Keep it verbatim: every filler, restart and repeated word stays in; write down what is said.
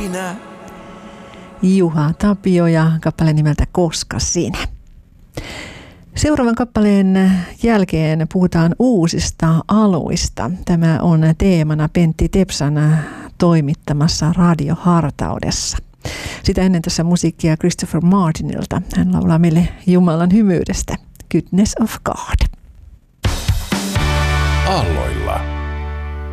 minä. Juha Tapio ja kappale nimeltä Koska sinä. Seuraavan kappaleen jälkeen puhutaan uusista aluista. Tämä on teemana Pentti Tepsan toimittamassa radiohartaudessa. Sitä ennen tässä musiikkia Christopher Martinilta. Hän laulaa meille Jumalan hymyydestä. Goodness of God. Aalloilla.